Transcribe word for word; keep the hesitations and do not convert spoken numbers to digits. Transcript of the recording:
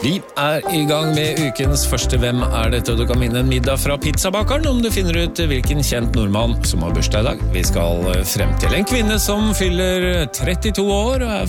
Vi er i gang med ukens første Hvem er dette? Du kan vinne en middag fra pizzabakeren om du finner ut hvilken kjent nordmann som har bursdag i dag. Vi skal frem til en kvinne som fyller trettito år og er